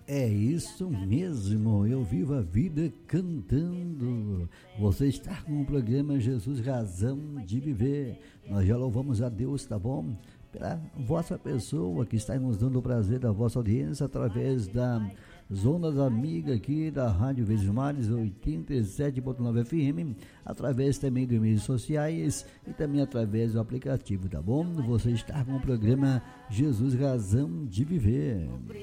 É isso mesmo, eu vivo a vida cantando. Você está com o programa Jesus Razão de Viver. Nós já louvamos a Deus, tá bom? Pela vossa pessoa que está nos dando o prazer da vossa audiência através da Zona da Amiga aqui da Rádio Verdes Mares 87.9 FM, através também dos meios sociais e também através do aplicativo, tá bom? Você está com o programa Jesus Razão de Viver.